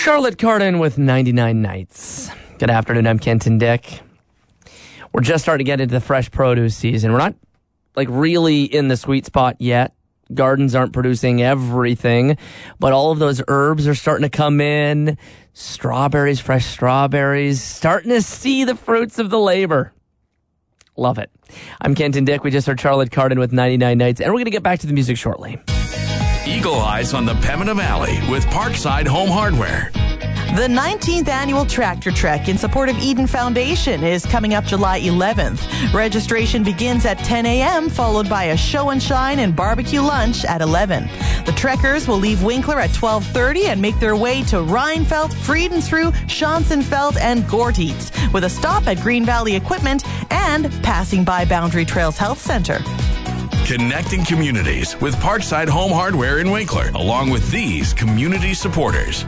Charlotte Cardin with 99 Nights. Good afternoon, I'm Kenton Dick. We're just starting to get into the fresh produce season. We're not, really in the sweet spot yet. Gardens aren't producing everything, but all of those herbs are starting to come in. Strawberries, fresh strawberries, starting to see the fruits of the labor. Love it. I'm Kenton Dick. We just heard Charlotte Cardin with 99 Nights, and we're going to get back to the music shortly. Eagle Eyes on the Pembina Valley with Parkside Home Hardware. The 19th annual Tractor Trek in support of Eden Foundation is coming up July 11th. Registration begins at 10 a.m., followed by a show and shine and barbecue lunch at 11. The Trekkers will leave Winkler at 12:30 and make their way to Rheinfeldt, Friedensrue, Schonsenfeld, and Gortitz, with a stop at Green Valley Equipment and passing by Boundary Trails Health Center. Connecting communities with Parkside Home Hardware in Winkler, along with these community supporters.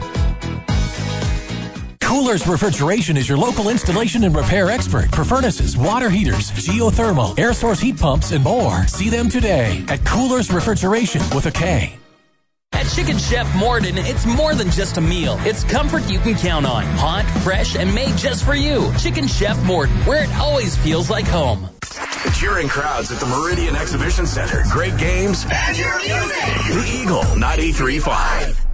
Coolers Refrigeration is your local installation and repair expert for furnaces, water heaters, geothermal, air source heat pumps, and more. See them today at Coolers Refrigeration with a K. At Chicken Chef Morden, it's more than just a meal. It's comfort you can count on. Hot, fresh, and made just for you. Chicken Chef Morden, where it always feels like home. Cheering crowds at the Meridian Exhibition Center. Great games. And your music. The Eagle 93.5.